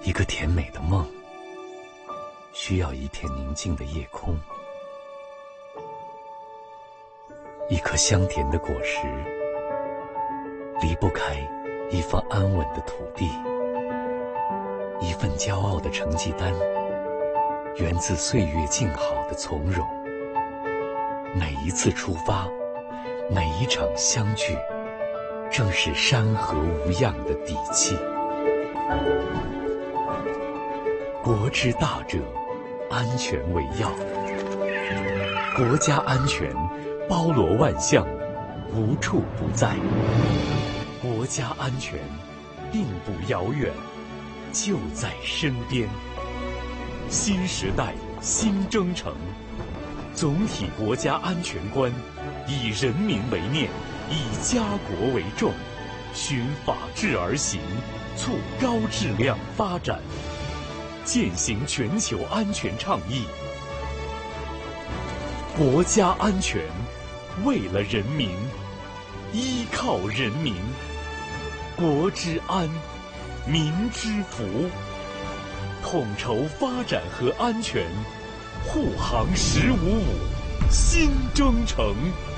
一个甜美的梦，需要一片宁静的夜空，一颗香甜的果实，离不开一方安稳的土地，一份骄傲的成绩单，源自岁月静好的从容。每一次出发，每一场相聚，正是山河无恙的底气。国之大者，安全为要。国家安全包罗万象，无处不在。国家安全并不遥远，就在身边。新时代新征程，总体国家安全观以人民为念，以家国为重，循法治而行，促高质量发展，践行全球安全倡议。国家安全，为了人民，依靠人民，国之安，民之福。统筹发展和安全，护航1055新征程。